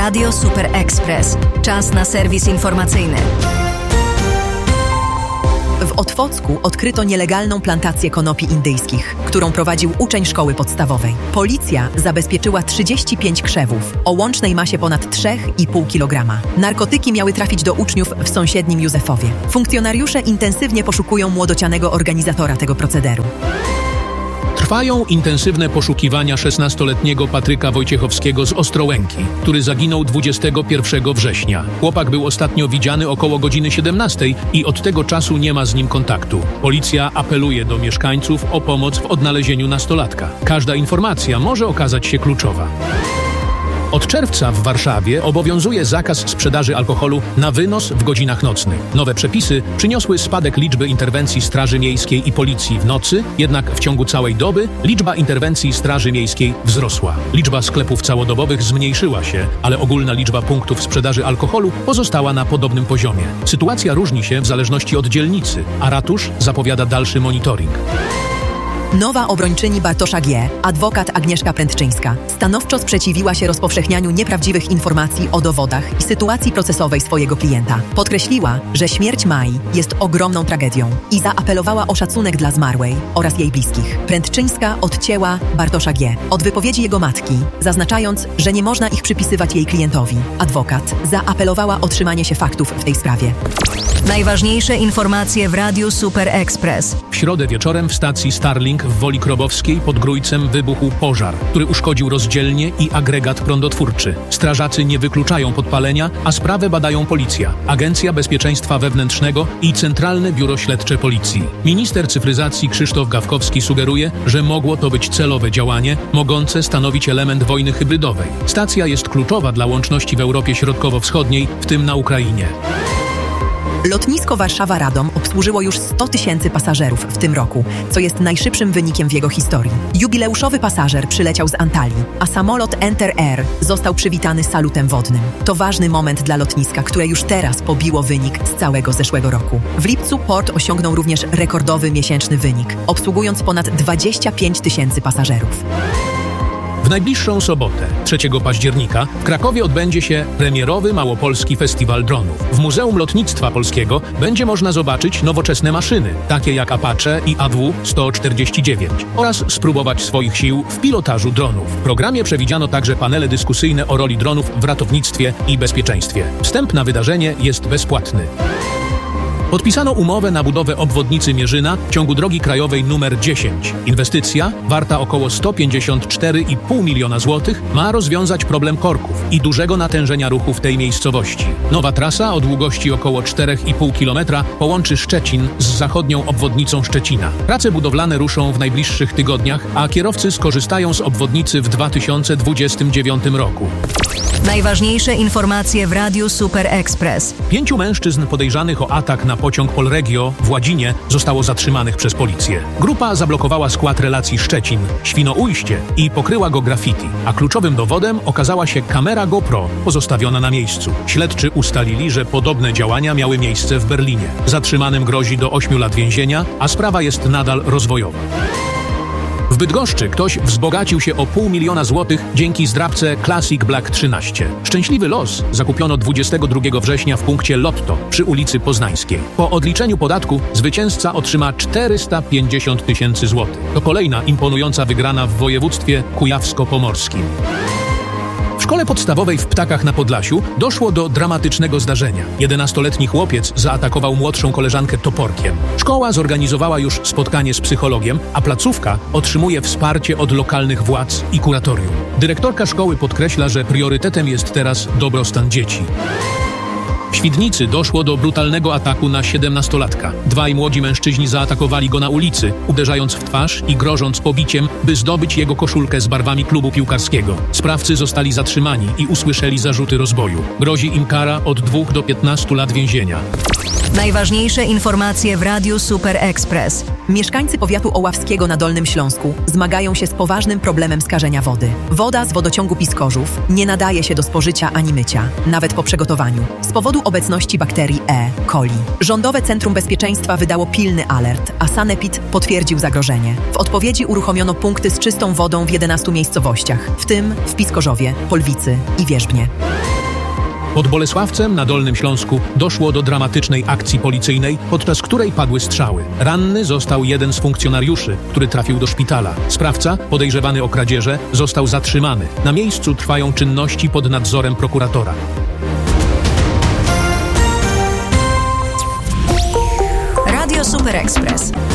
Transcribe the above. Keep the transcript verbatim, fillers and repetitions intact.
Radio Super Express. Czas na serwis informacyjny. W Otwocku odkryto nielegalną plantację konopi indyjskich, którą prowadził uczeń szkoły podstawowej. Policja zabezpieczyła trzydzieści pięć krzewów o łącznej masie ponad trzy i pół kilograma. Narkotyki miały trafić do uczniów w sąsiednim Józefowie. Funkcjonariusze intensywnie poszukują młodocianego organizatora tego procederu. Trwają intensywne poszukiwania szesnastoletniego Patryka Wojciechowskiego z Ostrołęki, który zaginął dwudziestego pierwszego września. Chłopak był ostatnio widziany około godziny siedemnastej i od tego czasu nie ma z nim kontaktu. Policja apeluje do mieszkańców o pomoc w odnalezieniu nastolatka. Każda informacja może okazać się kluczowa. Od czerwca w Warszawie obowiązuje zakaz sprzedaży alkoholu na wynos w godzinach nocnych. Nowe przepisy przyniosły spadek liczby interwencji Straży Miejskiej i Policji w nocy, jednak w ciągu całej doby liczba interwencji Straży Miejskiej wzrosła. Liczba sklepów całodobowych zmniejszyła się, ale ogólna liczba punktów sprzedaży alkoholu pozostała na podobnym poziomie. Sytuacja różni się w zależności od dzielnicy, a ratusz zapowiada dalszy monitoring. Nowa obrończyni Bartosza G., adwokat Agnieszka Prędczyńska, stanowczo sprzeciwiła się rozpowszechnianiu nieprawdziwych informacji o dowodach i sytuacji procesowej swojego klienta. Podkreśliła, że śmierć Mai jest ogromną tragedią i zaapelowała o szacunek dla zmarłej oraz jej bliskich. Prędczyńska odcięła Bartosza G. od wypowiedzi jego matki, zaznaczając, że nie można ich przypisywać jej klientowi. Adwokat zaapelowała o trzymanie się faktów w tej sprawie. Najważniejsze informacje w Radiu Super Express. W środę wieczorem w stacji Starlink w Woli Krobowskiej pod Grójcem wybuchł pożar, który uszkodził rozdzielnię i agregat prądotwórczy. Strażacy nie wykluczają podpalenia, a sprawę badają policja, Agencja Bezpieczeństwa Wewnętrznego i Centralne Biuro Śledcze Policji. Minister cyfryzacji Krzysztof Gawkowski sugeruje, że mogło to być celowe działanie, mogące stanowić element wojny hybrydowej. Stacja jest kluczowa dla łączności w Europie Środkowo-Wschodniej, w tym na Ukrainie. Lotnisko Warszawa-Radom obsłużyło już sto tysięcy pasażerów w tym roku, co jest najszybszym wynikiem w jego historii. Jubileuszowy pasażer przyleciał z Antalii, a samolot Enter Air został przywitany salutem wodnym. To ważny moment dla lotniska, które już teraz pobiło wynik z całego zeszłego roku. W lipcu port osiągnął również rekordowy miesięczny wynik, obsługując ponad dwadzieścia pięć tysięcy pasażerów. W najbliższą sobotę, trzeciego października, w Krakowie odbędzie się premierowy Małopolski Festiwal Dronów. W Muzeum Lotnictwa Polskiego będzie można zobaczyć nowoczesne maszyny, takie jak Apache i A W sto czterdzieści dziewięć, oraz spróbować swoich sił w pilotażu dronów. W programie przewidziano także panele dyskusyjne o roli dronów w ratownictwie i bezpieczeństwie. Wstęp na wydarzenie jest bezpłatny. Podpisano umowę na budowę obwodnicy Mierzyna w ciągu drogi krajowej numer dziesięć. Inwestycja, warta około sto pięćdziesiąt cztery i pół miliona złotych, ma rozwiązać problem korków i dużego natężenia ruchu w tej miejscowości. Nowa trasa o długości około cztery i pół kilometra połączy Szczecin z zachodnią obwodnicą Szczecina. Prace budowlane ruszą w najbliższych tygodniach, a kierowcy skorzystają z obwodnicy w dwa tysiące dwudziestym dziewiątym roku. Najważniejsze informacje w Radiu Super Express. Pięciu mężczyzn podejrzanych o atak na pociąg Polregio w Ładzinie zostało zatrzymanych przez policję. Grupa zablokowała skład relacji Szczecin-Świnoujście i pokryła go graffiti, a kluczowym dowodem okazała się kamera GoPro pozostawiona na miejscu. Śledczy ustalili, że podobne działania miały miejsce w Berlinie. Zatrzymanym grozi do ośmiu lat więzienia, a sprawa jest nadal rozwojowa. W Bydgoszczy ktoś wzbogacił się o pół miliona złotych dzięki zdrabce Classic Black trzynaście. Szczęśliwy los zakupiono dwudziestego drugiego września w punkcie Lotto przy ulicy Poznańskiej. Po odliczeniu podatku zwycięzca otrzyma czterysta pięćdziesiąt tysięcy złotych. To kolejna imponująca wygrana w województwie kujawsko-pomorskim. W szkole podstawowej w Ptakach na Podlasiu doszło do dramatycznego zdarzenia. jedenastoletni chłopiec zaatakował młodszą koleżankę toporkiem. Szkoła zorganizowała już spotkanie z psychologiem, a placówka otrzymuje wsparcie od lokalnych władz i kuratorium. Dyrektorka szkoły podkreśla, że priorytetem jest teraz dobrostan dzieci. W Świdnicy doszło do brutalnego ataku na siedemnastolatka. Dwaj młodzi mężczyźni zaatakowali go na ulicy, uderzając w twarz i grożąc pobiciem, by zdobyć jego koszulkę z barwami klubu piłkarskiego. Sprawcy zostali zatrzymani i usłyszeli zarzuty rozboju. Grozi im kara od dwóch do piętnastu lat więzienia. Najważniejsze informacje w Radiu Super Express. Mieszkańcy powiatu oławskiego na Dolnym Śląsku zmagają się z poważnym problemem skażenia wody. Woda z wodociągu Piskorzów nie nadaje się do spożycia ani mycia, nawet po przygotowaniu. Z powodu obecności bakterii E. coli. Rządowe Centrum Bezpieczeństwa wydało pilny alert, a Sanepid potwierdził zagrożenie. W odpowiedzi uruchomiono punkty z czystą wodą w jedenastu miejscowościach, w tym w Piskorzowie, Polwicy i Wierzbnie. Pod Bolesławcem na Dolnym Śląsku doszło do dramatycznej akcji policyjnej, podczas której padły strzały. Ranny został jeden z funkcjonariuszy, który trafił do szpitala. Sprawca, podejrzewany o kradzieże, został zatrzymany. Na miejscu trwają czynności pod nadzorem prokuratora. Radio Super Express.